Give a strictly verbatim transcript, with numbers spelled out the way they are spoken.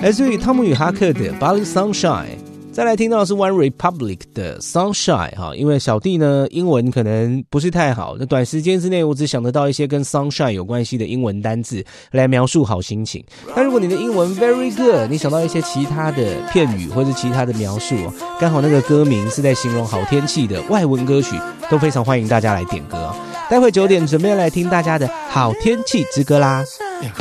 来自于汤姆与哈克的 Bali Sunshine。再来听到的是 One Republic 的 Sunshine 哈，因为小弟呢英文可能不是太好，那短时间之内我只想得到一些跟 Sunshine 有关系的英文单字来描述好心情。但如果你的英文 very good， 你想到一些其他的片语或者其他的描述，刚好那个歌名是在形容好天气的外文歌曲，都非常欢迎大家来点歌啊。待会九点准备来听大家的好天气之歌啦。